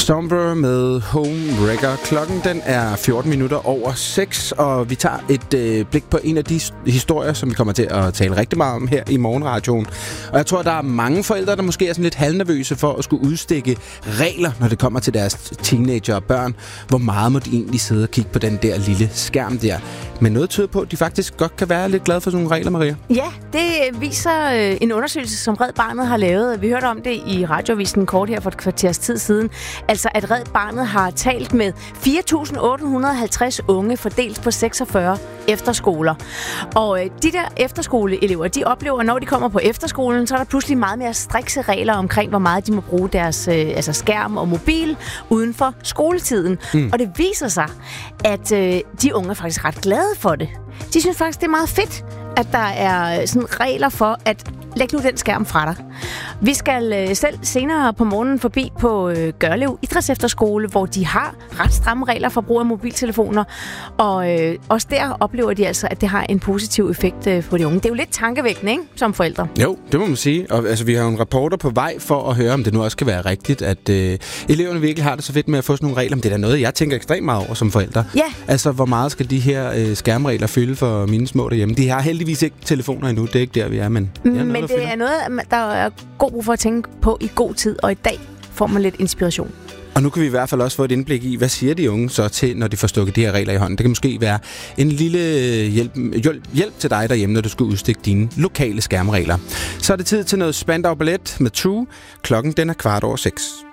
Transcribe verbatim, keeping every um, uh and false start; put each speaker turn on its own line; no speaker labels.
Stomper med Homewrecker. Klokken den er fjorten minutter over seks, og vi tager et øh, blik på en af de historier, som vi kommer til at tale rigtig meget om her i morgenradioen. Og jeg tror, der er mange forældre, der måske er sådan lidt halvnervøse for at skulle udstikke regler, når det kommer til deres teenager og børn. Hvor meget må de egentlig sidde og kigge på den der lille skærm der? Men noget tyder på, at de faktisk godt kan være lidt glade for sådan nogle regler, Maria.
Ja, det viser øh, en undersøgelse, som Red Barnet har lavet. Vi hørte om det i radioavisen kort her for et kvarters tid siden. Altså, at Red Barnet har talt med fire tusind otte hundrede og halvtreds unge fordelt på seksogfyrre efterskoler. Og øh, de der efterskoleelever, de oplever, at når de kommer på efterskolen, så er der pludselig meget mere strikse regler omkring, hvor meget de må bruge deres øh, altså skærm og mobil uden for skoletiden. Mm. Og det viser sig, at øh, de unge er faktisk ret glade for det. De synes faktisk, det er meget fedt, at der er sådan regler for, at læg nu den skærm fra dig. Vi skal øh, selv senere på morgenen forbi på øh, Gørlev Idrætsefterskole, hvor de har ret stramme regler for brug af mobiltelefoner. Og øh, også der oplever de altså, at det har en positiv effekt øh, på de unge. Det er jo lidt tankevækkende, ikke, som forældre?
Jo, det må man sige. Og altså, vi har jo en reporter på vej for at høre, om det nu også kan være rigtigt, at øh, eleverne virkelig har det så fedt med at få sådan nogle regler. Men det er da noget, jeg tænker ekstremt meget over som forældre.
Ja.
Altså, hvor meget skal de her øh, skærmregler fylde for mine små derhjemme? De har heldigvis ikke telefoner endnu, det er ikke der, vi er, men...
Men noget, det er noget, der er god brug for at tænke på i god tid, og i dag får man lidt inspiration.
Og nu kan vi i hvert fald også få et indblik i, hvad siger de unge så til, når de får stukket de her regler i hånden. Det kan måske være en lille hjælp, hjælp, hjælp til dig derhjemme, når du skal udstikke dine lokale skærmregler. Så er det tid til noget Spandau Ballet med True. Klokken den er kvart over seks.